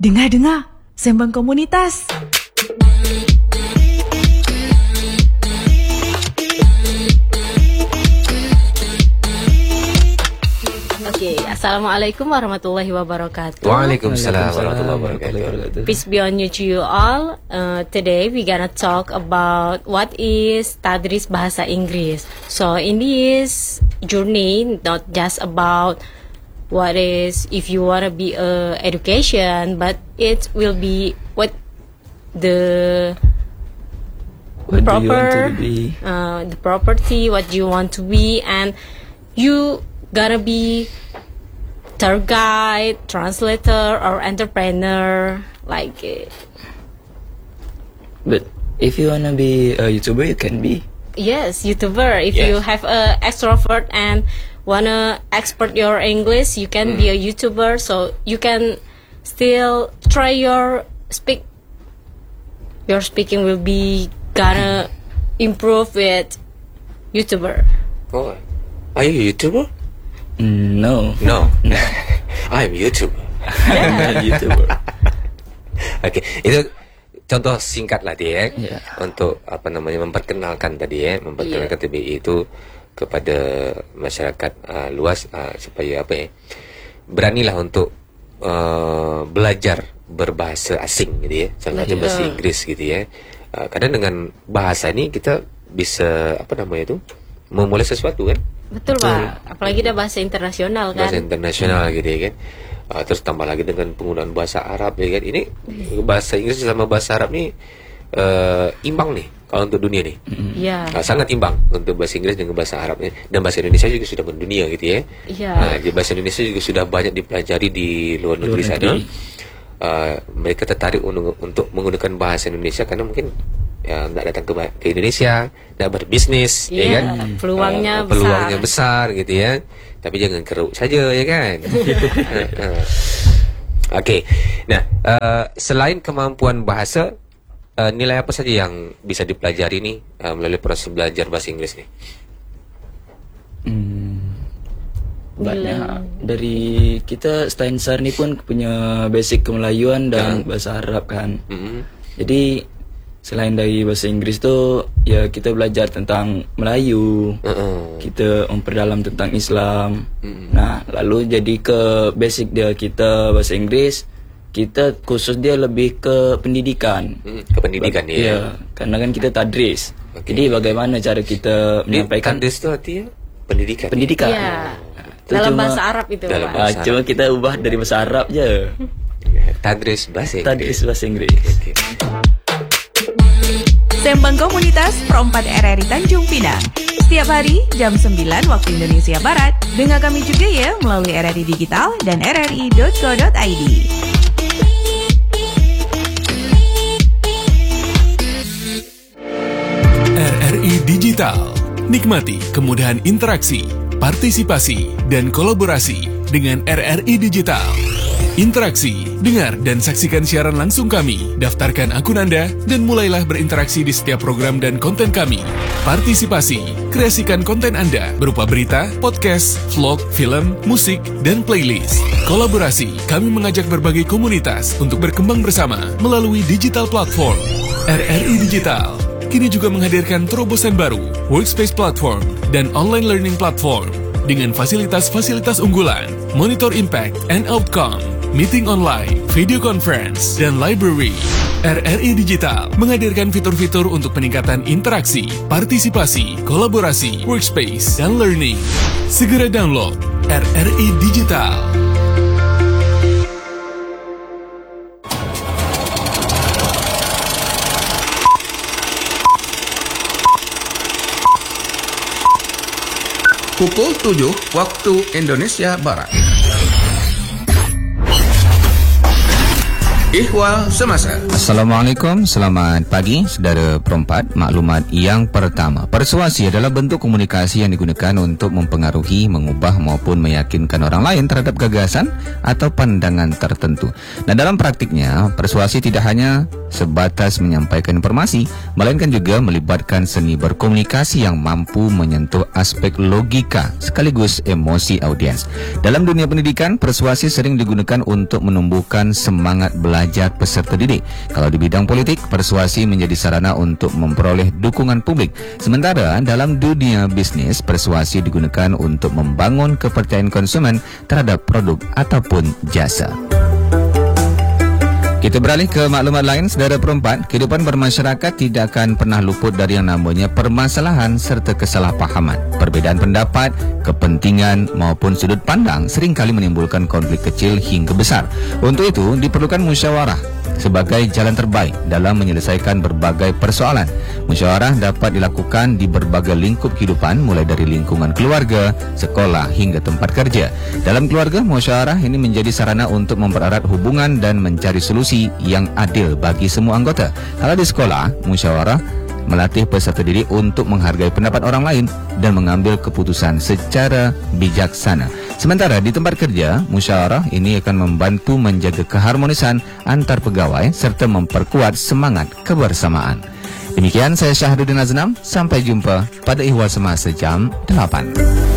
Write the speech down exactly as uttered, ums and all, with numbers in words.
Dengar-dengar, Sembang Komunitas. Okay, Assalamualaikum warahmatullahi wabarakatuh. Waalaikumsalam warahmatullahi wabarakatuh. Peace be on you to you all. Uh, today we gonna talk about what is Tadris Bahasa Inggris. So in this journey, not just about what is if you wanna be a education, but it will be what the what proper do you want to be? Uh, the property, what you want to be, and you gotta be tour guide, translator, or entrepreneur, like it. But if you wanna be a YouTuber, you can be. Yes, YouTuber. If Yes. you have a extrovert and wanna expert your English, you can mm. be a YouTuber. So you can still try your speak. Your speaking will be gonna improve with YouTuber. Oh, are you a YouTuber? Mm, no. No, I'm YouTuber. Yeah. YouTuber. Oke, okay. Itu contoh singkat lah dia yeah. untuk apa namanya memperkenalkan tadi ya, memperkenalkan yeah. T B I itu kepada masyarakat uh, luas uh, supaya apa ya, beranilah untuk uh, belajar berbahasa asing gitu ya, contohnya bahasa Inggris gitu ya. Uh, kadang dengan bahasa ini kita bisa apa namanya itu memulai sesuatu kan. Betul Pak, apalagi ada bahasa internasional kan. Bahasa internasional gitu ya kan. Uh, terus tambah lagi dengan penggunaan bahasa Arab ya kan. Ini bahasa Inggris sama bahasa Arab nih uh, imbang nih kalau untuk dunia nih. Iya. Uh, sangat imbang untuk bahasa Inggris dengan bahasa Arab nih. Dan bahasa Indonesia juga sudah mendunia gitu ya. Iya. Nah, jadi bahasa Indonesia juga sudah banyak dipelajari di luar negeri luar sana. negeri. Uh, mereka tertarik untuk, untuk menggunakan bahasa Indonesia karena mungkin ya nggak datang ke, ke Indonesia, nggak berbisnis, yeah, ya kan? Peluangnya uh, peluangnya besar. besar gitu ya. Tapi jangan keruk saja ya kan. Oke, okay. Nah uh, selain kemampuan bahasa, uh, nilai apa saja yang bisa dipelajari nih uh, melalui proses belajar bahasa Inggris nih? Hmm, banyak. Dari kita Steinsar nih pun punya basic kemelayuan dan uh. bahasa Arab kan. Mm-hmm. Jadi selain dari bahasa Inggris tuh ya kita belajar tentang Melayu, uh-uh. kita memperdalam tentang Islam. Uh-uh. Nah lalu jadi ke basic dia kita bahasa Inggris, kita khusus dia lebih ke pendidikan. Uh, ke pendidikan ya. Ya, karena kan kita tadris. Okay. Jadi bagaimana cara kita menyampaikan? Tadris itu artinya pendidikan. Pendidikan. Ya. Nah, dalam cuma, bahasa Arab itu. Dalam Pak. bahasa ah, cuma kita ubah dari bahasa Arab aja. Tadris bahasa Inggris. Tadris bahasa Inggris. Okay. Sembang Komunitas Perempat R R I Tanjung Pinang. Setiap hari jam sembilan waktu Indonesia Barat. Dengar kami juga ya melalui R R I Digital dan r r i dot co dot i d. R R I Digital. Nikmati kemudahan interaksi, partisipasi, dan kolaborasi dengan R R I Digital. Interaksi, dengar dan saksikan siaran langsung kami, daftarkan akun Anda, dan mulailah berinteraksi di setiap program dan konten kami. Partisipasi, kreasikan konten Anda berupa berita, podcast, vlog, film, musik, dan playlist. Kolaborasi, kami mengajak berbagai komunitas untuk berkembang bersama melalui digital platform. R R I Digital kini juga menghadirkan terobosan baru, workspace platform, dan online learning platform dengan fasilitas-fasilitas unggulan, monitor impact and outcome, meeting online, video conference, dan library. R R I Digital menghadirkan fitur-fitur untuk peningkatan interaksi, partisipasi, kolaborasi, workspace, dan learning. Segera download R R I Digital. Pukul tujuh waktu Indonesia Barat. Ihwal Semasa. Assalamualaikum, selamat pagi saudara perempat. Maklumat yang pertama, persuasi adalah bentuk komunikasi yang digunakan untuk mempengaruhi, mengubah maupun meyakinkan orang lain terhadap gagasan atau pandangan tertentu. Nah, dalam praktiknya, persuasi tidak hanya sebatas menyampaikan informasi, melainkan juga melibatkan seni berkomunikasi yang mampu menyentuh aspek logika sekaligus emosi audiens. Dalam dunia pendidikan, persuasi sering digunakan untuk menumbuhkan semangat belajar Belajar peserta didik. Kalau di bidang politik, persuasi menjadi sarana untuk memperoleh dukungan publik. Sementara dalam dunia bisnis, persuasi digunakan untuk membangun kepercayaan konsumen terhadap produk ataupun jasa. Kita beralih ke maklumat lain, saudara perempat. Kehidupan bermasyarakat tidak akan pernah luput dari yang namanya permasalahan serta kesalahpahaman. Perbezaan pendapat, kepentingan maupun sudut pandang seringkali menimbulkan konflik kecil hingga besar. Untuk itu, diperlukan musyawarah sebagai jalan terbaik dalam menyelesaikan berbagai persoalan. Musyawarah dapat dilakukan di berbagai lingkup kehidupan, mulai dari lingkungan keluarga, sekolah hingga tempat kerja. Dalam keluarga, musyawarah ini menjadi sarana untuk mempererat hubungan dan mencari solusi yang adil bagi semua anggota. Kalau di sekolah, musyawarah melatih peserta didik untuk menghargai pendapat orang lain dan mengambil keputusan secara bijaksana. Sementara di tempat kerja, musyawarah ini akan membantu menjaga keharmonisan antar pegawai serta memperkuat semangat kebersamaan. Demikian saya Syahrudin Aznam, sampai jumpa pada Ihwal Semasa jam delapan.